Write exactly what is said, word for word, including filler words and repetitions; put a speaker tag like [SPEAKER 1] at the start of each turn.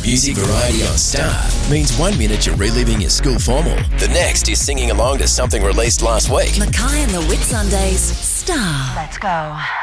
[SPEAKER 1] Music variety on Star means one minute you're reliving your school formal. The next is singing along to something released last week.
[SPEAKER 2] Mackay and the Whitsundays. Star.
[SPEAKER 3] Let's go.